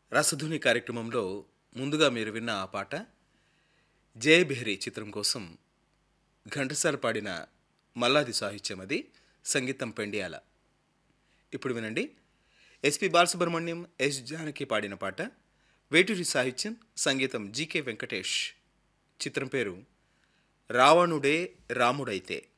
రసధుని కార్యక్రమంలో ముందుగా మీరు విన్న ఆ పాట జయ బెహరీ చిత్రం కోసం ఘంటసాల పాడిన మల్లాది సాహిత్యం, అది సంగీతం పెండియాల. ఇప్పుడు వినండి, ఎస్పి బాలసుబ్రహ్మణ్యం, ఎస్ జానకి పాడిన పాట. వేటూరి సాహిత్యం, సంగీతం జీకే వెంకటేష్. చిత్రం పేరు రావణుడే రాముడైతే.